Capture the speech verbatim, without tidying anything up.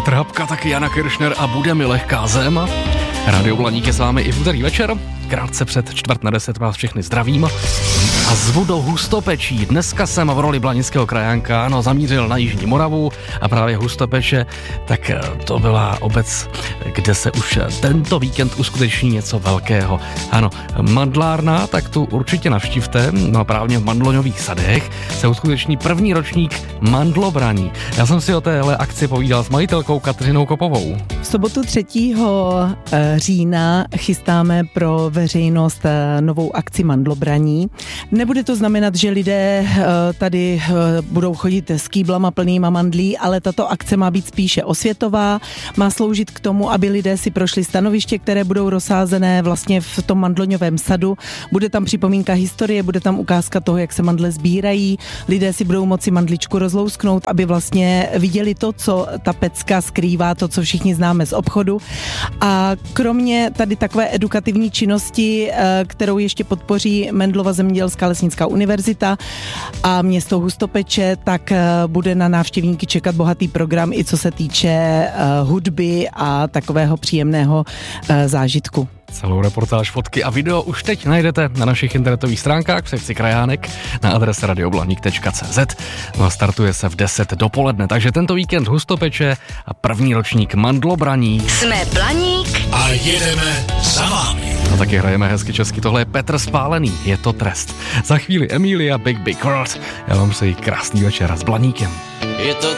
Petr Habka, taky Jana Kiršner a Bude mi lehká zem. Rádio Blaník je s vámi i v úterý večer. Krátce před čtvrt na deset vás všechny zdravím. A zvu do Hustopečí. Dneska jsem v roli blanického krajánka, ano, zamířil na Jižní Moravu a právě Hustopeče, tak to byla obec, kde se už tento víkend uskuteční něco velkého. Ano, mandlárna, tak tu určitě navštivte, no a právě v Mandloňových sadech se uskuteční první ročník mandlobraní. Já jsem si o téhle akci povídal s majitelkou Kateřinou Kopovou. V sobotu třetího října chystáme pro veřejnost novou akci mandlobraní. Nebude to znamenat, že lidé tady budou chodit s kýblama plnýma mandlí, ale tato akce má být spíše osvětová, má sloužit k tomu, aby lidé si prošli stanoviště, které budou rozsázené vlastně v tom mandloňovém sadu. Bude tam připomínka historie, bude tam ukázka toho, jak se mandle sbírají. Lidé si budou moci mandličku rozlousknout, aby vlastně viděli to, co ta pecka skrývá, to, co všichni známe z obchodu. A kromě tady takové edukativní činnosti, kterou ještě podpoří Mendlova zemědělská lesnická univerzita a město Hustopeče, tak bude na návštěvníky čekat bohatý program i co se týče hudby a takového příjemného zážitku. Celou reportáž, fotky a video už teď najdete na našich internetových stránkách v sekci krajánek na adrese radioblaník tečka cé zet. No a startuje se v deset dopoledne, takže tento víkend Hustopeče a první ročník mandlobraní. Jsme Blaník a jedeme za vámi. A taky hrajeme hezky česky, tohle je Petr Spálený, Je to trest. Za chvíli Emilia Big Big World. Já vám přeji krásný večer s Blaníkem. Je to